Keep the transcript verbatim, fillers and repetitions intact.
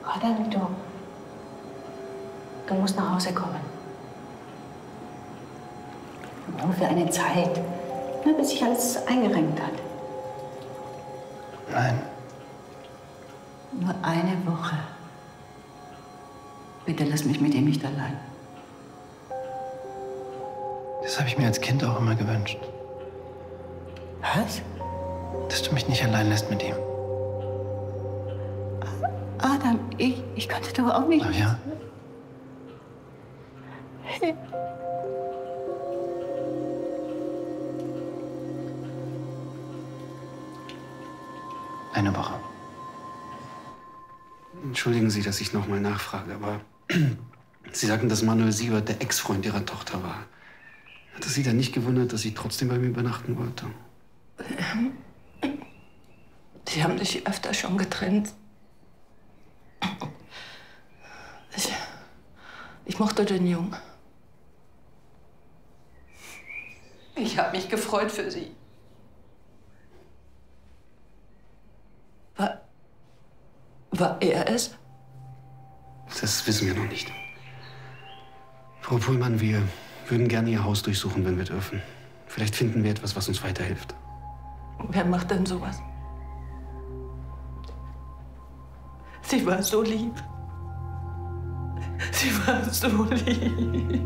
Adam, du, du musst nach Hause kommen. Nur für eine Zeit, nur bis sich alles eingerenkt hat. Nein. Nur eine Woche. Bitte lass mich mit ihm nicht allein. Das habe ich mir als Kind auch immer gewünscht. Was? Dass du mich nicht allein lässt mit ihm. Adam, ich, ich konnte doch auch nicht. Ach ja? Hey. Eine Woche. Entschuldigen Sie, dass ich noch mal nachfrage, aber Sie sagten, dass Manuel Siebert der Ex-Freund Ihrer Tochter war. Hat es Sie dann nicht gewundert, dass sie trotzdem bei mir übernachten wollte? Sie haben sich öfter schon getrennt. Ich, ich mochte den Jungen. Ich habe mich gefreut für Sie. War, war er es? Das wissen wir noch nicht. Frau Pullmann, wir würden gerne Ihr Haus durchsuchen, wenn wir dürfen. Vielleicht finden wir etwas, was uns weiterhilft. Wer macht denn sowas? Sie war so lieb. Sie war so lieb.